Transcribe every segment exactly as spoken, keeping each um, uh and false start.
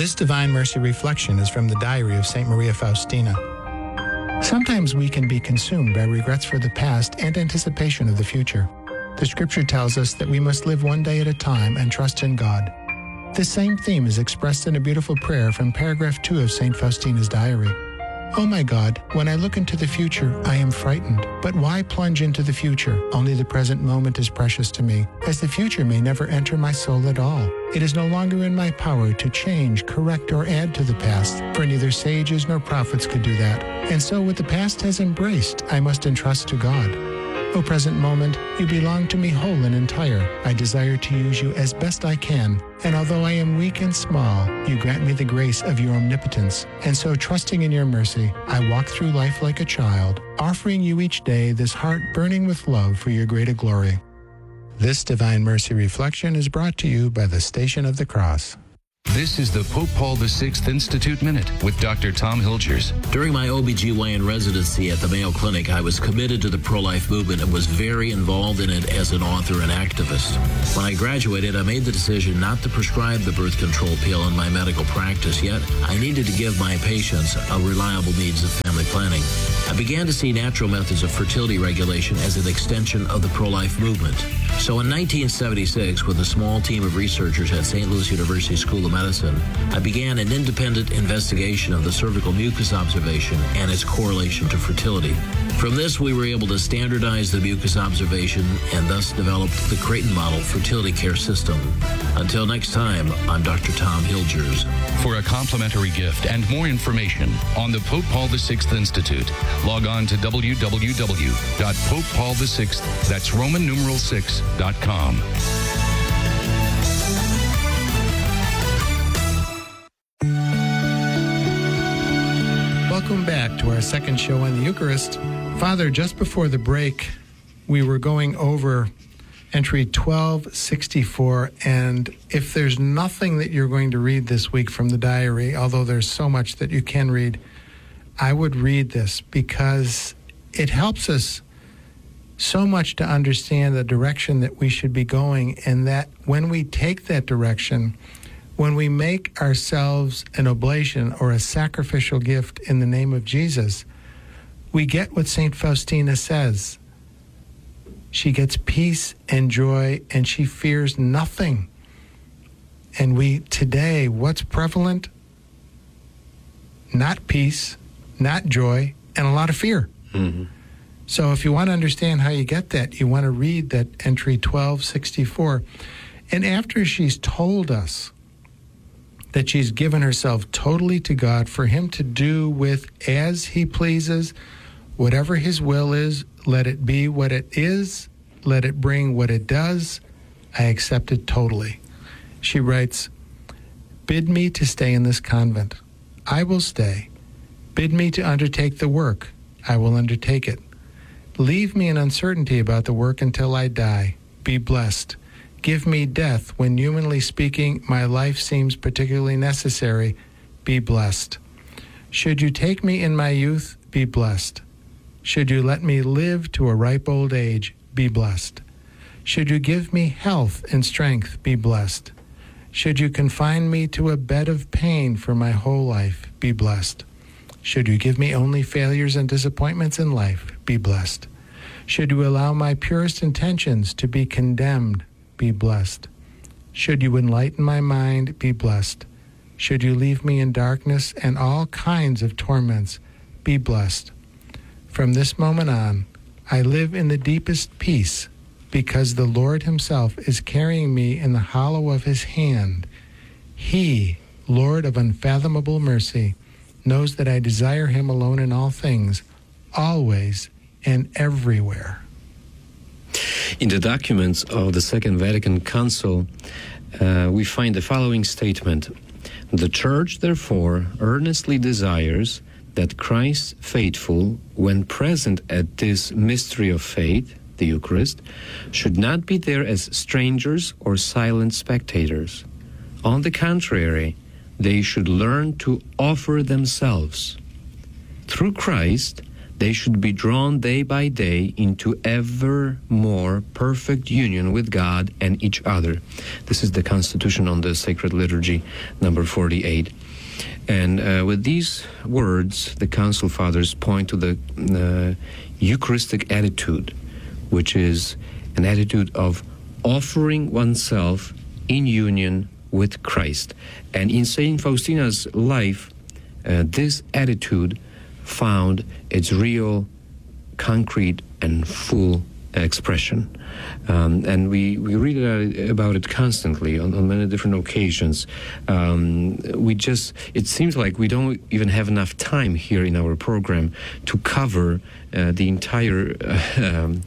This Divine Mercy reflection is from the diary of Saint Maria Faustina. Sometimes we can be consumed by regrets for the past and anticipation of the future. The scripture tells us that we must live one day at a time and trust in God. This same theme is expressed in a beautiful prayer from paragraph two of Saint Faustina's diary. Oh my God, when I look into the future, I am frightened. But why plunge into the future? Only the present moment is precious to me, as the future may never enter my soul at all. It is no longer in my power to change, correct, or add to the past, for neither sages nor prophets could do that. And so what the past has embraced, I must entrust to God. O present moment, you belong to me whole and entire. I desire to use you as best I can, and although I am weak and small, you grant me the grace of your omnipotence. And so, trusting in your mercy, I walk through life like a child, offering you each day this heart burning with love for your greater glory. This Divine Mercy reflection is brought to you by the Station of the Cross. This is the Pope Paul the Sixth Institute Minute with Doctor Tom Hilgers. During my O B G Y N residency at the Mayo Clinic, I was committed to the pro-life movement and was very involved in it as an author and activist. When I graduated, I made the decision not to prescribe the birth control pill in my medical practice, yet I needed to give my patients a reliable means of family planning. I began to see natural methods of fertility regulation as an extension of the pro-life movement. So in nineteen seventy-six, with a small team of researchers at Saint Louis University School of Medicine, I began an independent investigation of the cervical mucus observation and its correlation to fertility. From this, we were able to standardize the mucus observation and thus developed the Creighton Model fertility care system. Until next time, I'm Doctor Tom Hilgers. For a complimentary gift and more information on the Pope Paul the Sixth Institute, log on to w w w dot pope paul the sixth, that's Roman numeral six, dot com. Welcome back to our second show on the Eucharist. Father, just before the break, we were going over entry twelve sixty-four, and if there's nothing that you're going to read this week from the diary, although there's so much that you can read, I would read this because it helps us so much to understand the direction that we should be going, and that when we take that direction, when we make ourselves an oblation or a sacrificial gift in the name of Jesus, we get what Saint Faustina says. She gets peace and joy, and she fears nothing. And we, today, what's prevalent? Not peace, not joy, and a lot of fear. Mm-hmm. So if you want to understand how you get that, you want to read that entry twelve sixty-four. And after she's told us that she's given herself totally to God for him to do with as he pleases, whatever his will is, let it be what it is, let it bring what it does, I accept it totally. She writes, bid me to stay in this convent. I will stay. Bid me to undertake the work. I will undertake it. Leave me in uncertainty about the work until I die. Be blessed. Give me death when, humanly speaking, my life seems particularly necessary. Be blessed. Should you take me in my youth, be blessed. Should you let me live to a ripe old age, be blessed. Should you give me health and strength, be blessed. Should you confine me to a bed of pain for my whole life, be blessed. Should you give me only failures and disappointments in life, be blessed. Should you allow my purest intentions to be condemned, be blessed. Should you enlighten my mind, be blessed. Should you leave me in darkness and all kinds of torments, be blessed. From this moment on, I live in the deepest peace because the Lord himself is carrying me in the hollow of his hand. He, Lord of unfathomable mercy, knows that I desire him alone in all things, always and everywhere. In the documents of the Second Vatican Council, uh, we find the following statement. The Church, therefore, earnestly desires that Christ's faithful, when present at this mystery of faith, the Eucharist, should not be there as strangers or silent spectators. On the contrary, they should learn to offer themselves. Through Christ, They should be drawn day by day into ever more perfect union with God and each other. This is the Constitution on the Sacred Liturgy, number forty-eight. And uh, with these words, the Council Fathers point to the uh, Eucharistic attitude, which is an attitude of offering oneself in union with Christ. And in Saint Faustina's life, uh, this attitude found its real, concrete, and full expression. Um, and we, we read about it constantly on, on many different occasions. Um, we just, it seems like we don't even have enough time here in our program to cover uh, the entire uh, um,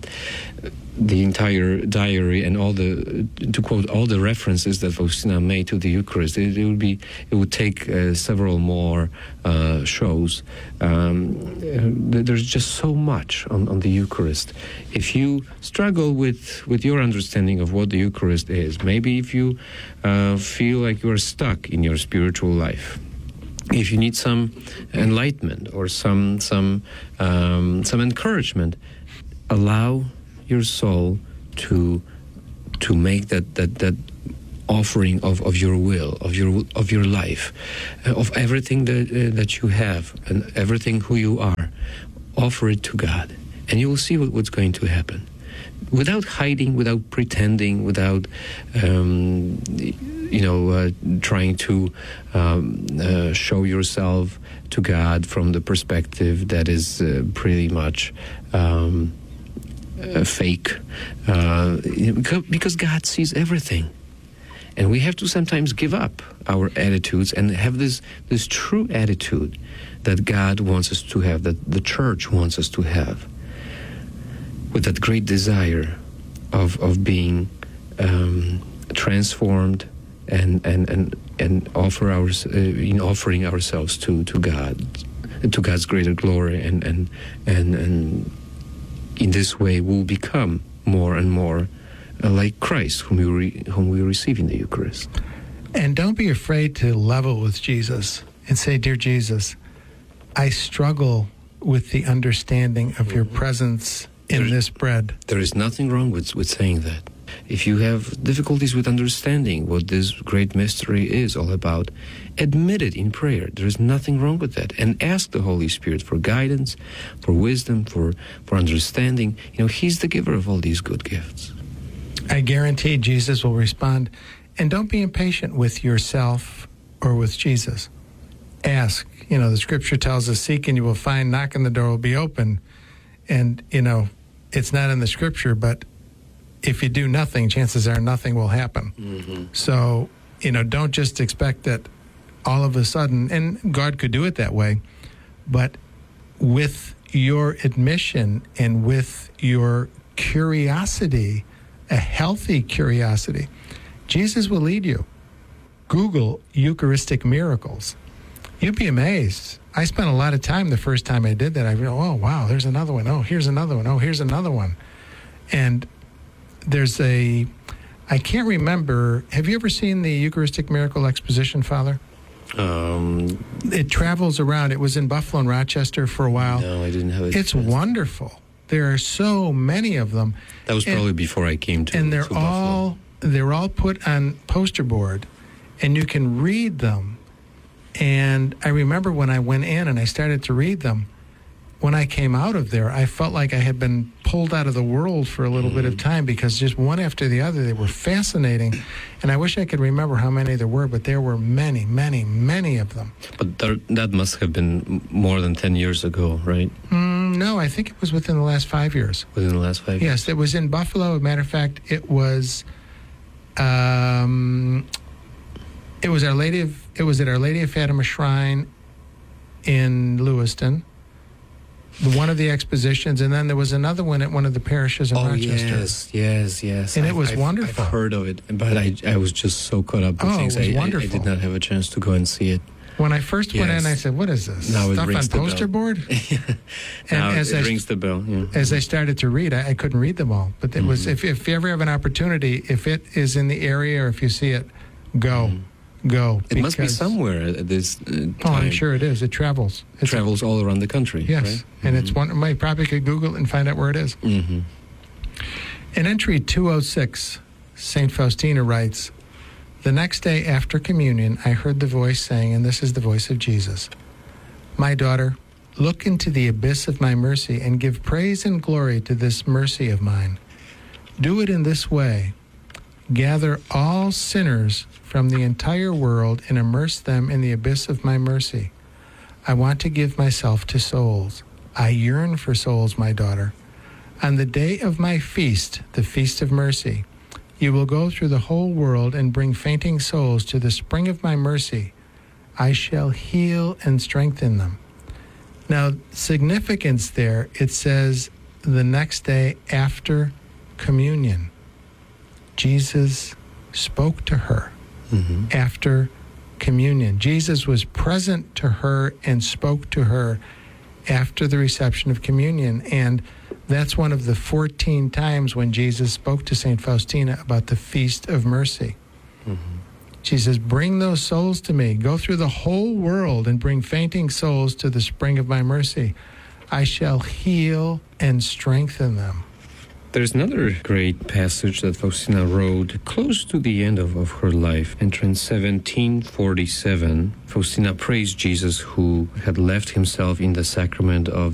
the entire diary and all the, to quote all the references that Faustina made to the Eucharist. It, it would be, it would take uh, several more uh, shows. Um, uh, there's just so much on, on the Eucharist. If you struggle with, with your understanding of what the Eucharist is, maybe if you uh, feel like you are stuck in your spiritual life, if you need some enlightenment or some some um, some encouragement, allow your soul to to make that that that offering of, of your will, of your of your life, uh, of everything that uh, that you have and everything who you are. Offer it to God, and you will see what, what's going to happen. Without hiding, without pretending, without um, you know uh, trying to um, uh, show yourself to God from the perspective that is uh, pretty much um, uh, fake, uh, because God sees everything. And we have to sometimes give up our attitudes and have this this true attitude that God wants us to have, that the Church wants us to have, with that great desire of of being um, transformed and and and and offer our uh, in offering ourselves to to God, to God's greater glory, and and and and in this way we'll become more and more Uh, like Christ, whom we re- whom we receive in the Eucharist. And don't be afraid to level with Jesus and say, "Dear Jesus, I struggle with the understanding of your presence in There's, this bread." There is nothing wrong with, with saying that. If you have difficulties with understanding what this great mystery is all about, admit it in prayer. There is nothing wrong with that. And ask the Holy Spirit for guidance, for wisdom, for, for understanding. You know, He's the giver of all these good gifts. I guarantee Jesus will respond. And don't be impatient with yourself or with Jesus. Ask. You know, the Scripture tells us, seek and you will find, knock and the door will be open. And, you know, it's not in the Scripture, but if you do nothing, chances are nothing will happen. Mm-hmm. So, you know, don't just expect that all of a sudden, and God could do it that way, but with your admission and with your curiosity, a healthy curiosity, Jesus will lead you. Google Eucharistic miracles. You'll be amazed. I spent a lot of time the first time I did that. I go, oh, wow, there's another one. Oh, here's another one. Oh, here's another one. And there's a, I can't remember, have you ever seen the Eucharistic Miracle Exposition, Father? Um, it travels around. It was in Buffalo and Rochester for a while. No, I didn't have it. It's wonderful. There are so many of them. That was probably and, before I came to And they're to all they're all put on poster board, and you can read them. And I remember when I went in and I started to read them, when I came out of there, I felt like I had been pulled out of the world for a little mm. bit of time, because just one after the other, they were fascinating. And I wish I could remember how many there were, but there were many, many, many of them. But there, that must have been more than ten years ago, right? Mm, no, I think it was within the last five years. Within the last five years? Yes, it was in Buffalo. As a matter of fact, it was... Um, it was Our Lady of, it was at Our Lady of Fatima Shrine in Lewiston, one of the expositions, and then there was another one at one of the parishes in oh, Rochester. yes, yes, yes. And I've, it was I've, wonderful. I've heard of it, but I, I was just so caught up with oh, things. It was I, wonderful. I, I did not have a chance to go and see it. When I first yes. went in, I said, what is this? Now Stuff it on the poster bell. board? And now as it I, rings the bell. Yeah. As I started to read, I, I couldn't read them all. But it mm-hmm. was if, if you ever have an opportunity, if it is in the area or if you see it, go. Mm-hmm. go. It must be because- somewhere at this uh, time. Oh, I'm sure it is. It travels. It's Travels all around the country. Yes, right? and it's one. I probably could Google it and find out where it is. Mm-hmm. In entry two oh six, Saint Faustina writes, "The next day after communion, I heard the voice saying, and this is the voice of Jesus, 'My daughter, look into the abyss of my mercy and give praise and glory to this mercy of mine. Do it in this way. Gather all sinners from the entire world and immerse them in the abyss of my mercy. I want to give myself to souls. I yearn for souls, my daughter. On the day of my feast, the feast of mercy, you will go through the whole world and bring fainting souls to the spring of my mercy. I shall heal and strengthen them.'" Now, significance there, it says the next day after communion. Jesus spoke to her Mm-hmm. after communion. Jesus was present to her and spoke to her after the reception of communion. And that's one of the fourteen times when Jesus spoke to Saint Faustina about the Feast of Mercy. Mm-hmm. She says, "Bring those souls to me. Go through the whole world and bring fainting souls to the spring of my mercy. I shall heal and strengthen them." There's another great passage that Faustina wrote close to the end of, of her life. Entrance seventeen forty-seven, Faustina praised Jesus who had left himself in the sacrament of